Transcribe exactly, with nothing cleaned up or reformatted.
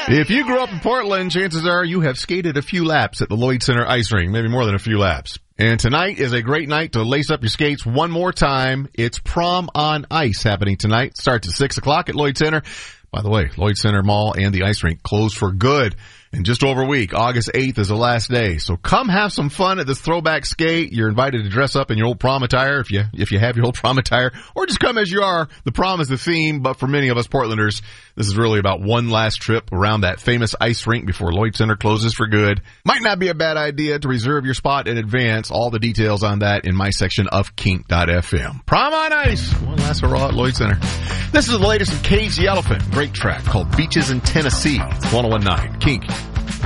If you grew up in Portland, chances are you have skated a few laps at the Lloyd Center Ice Rink, maybe more than a few laps. And tonight is a great night to lace up your skates one more time. It's Prom on Ice happening tonight. Starts at six o'clock at Lloyd Center. By the way, Lloyd Center Mall and the ice rink closed for good in just over a week. August eighth is the last day. So come have some fun at this throwback skate. You're invited to dress up in your old prom attire if you if you have your old prom attire, or just come as you are. The prom is the theme, but for many of us Portlanders, this is really about one last trip around that famous ice rink before Lloyd Center closes for good. Might not be a bad idea to reserve your spot in advance. All the details on that in my section of kink dot f m. Prom on Ice. One last hurrah at Lloyd Center. This is the latest of Cage the Elephant. Great track called Beaches in Tennessee. one oh one point nine Kink.